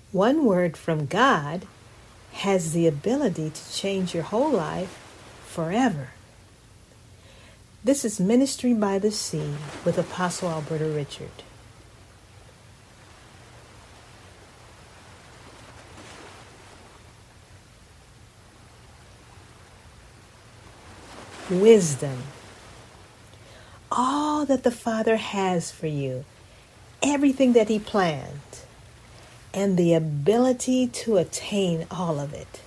One word from God has the ability to change your whole life forever. This is Ministry by the Sea with Apostle Alberta Richard. Wisdom. All that the Father has for you, everything that He planned, and the ability to attain all of it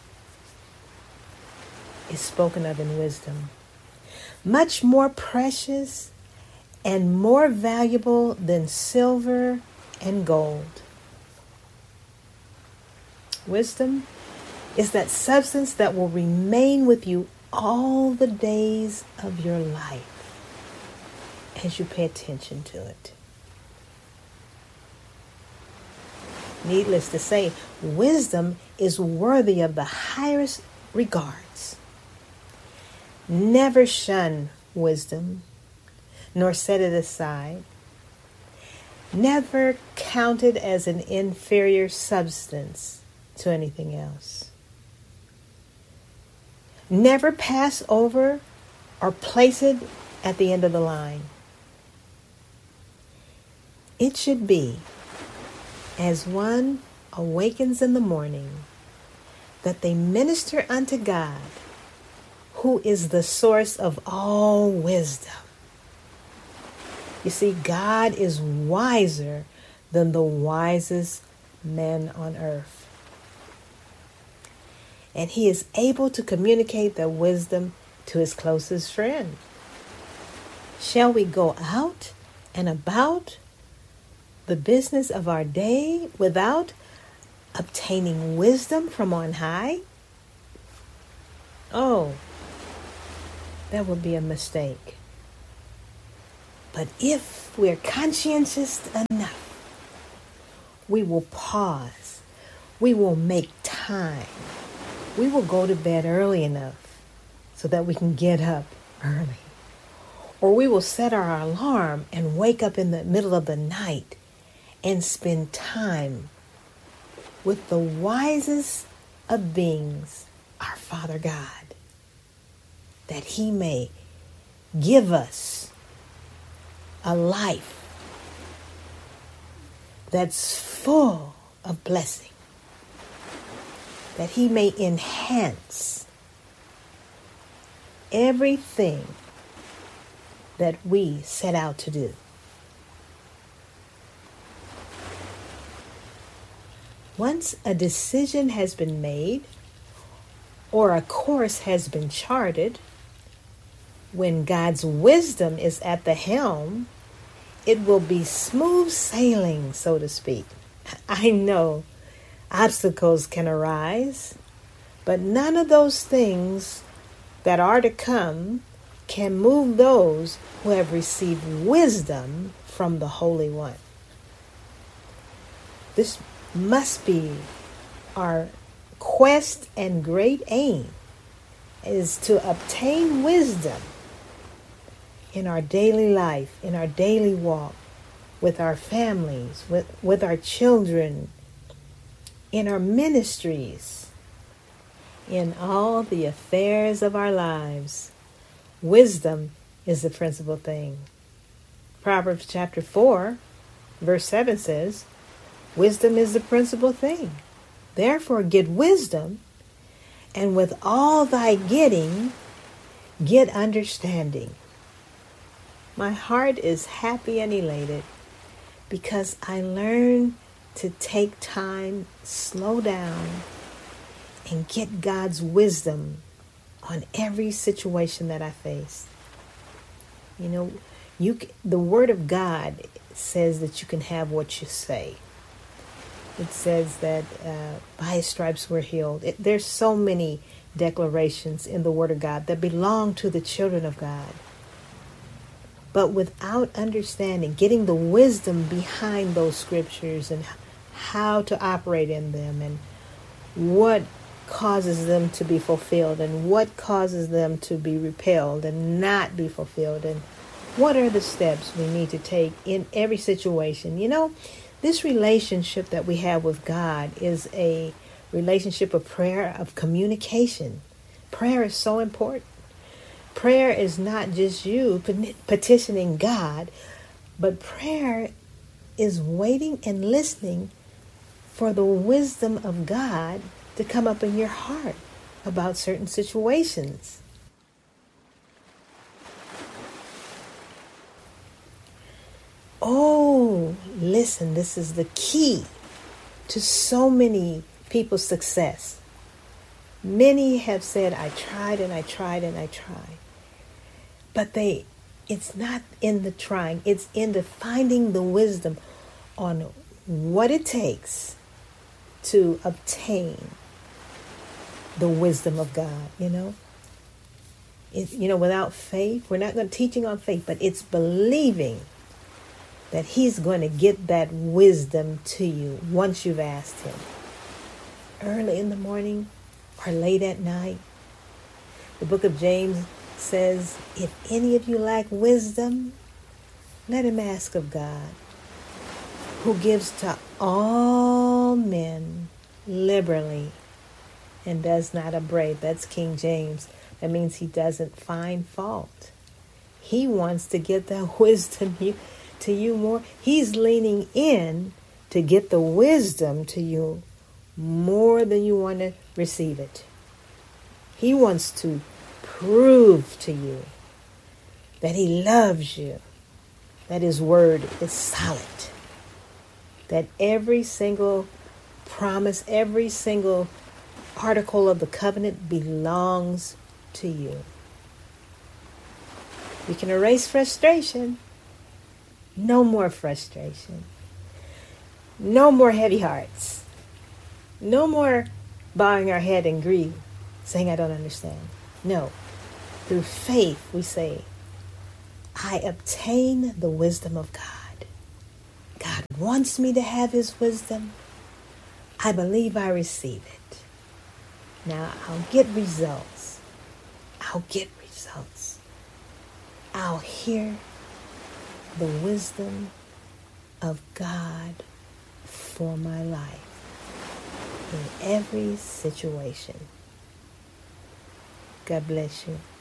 is spoken of in wisdom. Much more precious and more valuable than silver and gold. Wisdom is that substance that will remain with you all the days of your life as you pay attention to it. Needless to say, wisdom is worthy of the highest regards. Never shun wisdom, nor set it aside. Never count it as an inferior substance to anything else. Never pass over or place it at the end of the line. It should be, as one awakens in the morning, that they minister unto God, who is the source of all wisdom. You see, God is wiser than the wisest men on earth. And He is able to communicate that wisdom to His closest friend. Shall we go out and about the business of our day without obtaining wisdom from on high? Oh, that would be a mistake. But if we're conscientious enough, we will pause. We will make time. We will go to bed early enough so that we can get up early. Or we will set our alarm and wake up in the middle of the night and spend time with the wisest of beings, our Father God, that He may give us a life that's full of blessing, that He may enhance everything that we set out to do. Once a decision has been made or a course has been charted, when God's wisdom is at the helm, it will be smooth sailing, so to speak. I know obstacles can arise, but none of those things that are to come can move those who have received wisdom from the Holy One. This must be our quest and great aim, is to obtain wisdom in our daily life, in our daily walk, with our families, with our children, in our ministries, in all the affairs of our lives. Wisdom is the principal thing. Proverbs chapter 4, verse 7 says, wisdom is the principal thing. Therefore get wisdom, and with all thy getting, get understanding. My heart is happy and elated because I learned to take time, slow down, and get God's wisdom on every situation that I face. You know, the Word of God says that you can have what you say. It says that by His stripes we're healed. There's so many declarations in the Word of God that belong to the children of God. But without understanding, getting the wisdom behind those scriptures and how to operate in them and what causes them to be fulfilled and what causes them to be repelled and not be fulfilled, and what are the steps we need to take in every situation. You know, This relationship that we have with God is a relationship of prayer, of communication. Prayer is so important. Prayer is not just you petitioning God, but prayer is waiting and listening for the wisdom of God to come up in your heart about certain situations. Oh, listen, this is the key to so many people's success. Many have said, I tried and I tried and I tried. But it's not in the trying, it's in the finding the wisdom on what it takes to obtain the wisdom of God, without faith, we're not going to teaching on faith, but it's believing that he's going to get that wisdom to you once you've asked him. Early in the morning or late at night. The book of James says, if any of you lack wisdom, let him ask of God, who gives to all men liberally and does not upbraid. That's King James. That means he doesn't find fault. He wants to get that wisdom to you more. He's leaning in to get the wisdom to you more than you want to receive it. He wants to prove to you that he loves you, that his word is solid, that every single promise, every single article of the covenant belongs to you. We can erase frustration. No more frustration. No more heavy hearts. No more bowing our head in grief, saying, I don't understand. No. Through faith, we say, I obtain the wisdom of God. God wants me to have his wisdom. I believe I receive it. Now I'll get results. I'll hear the wisdom of God for my life in every situation. God bless you.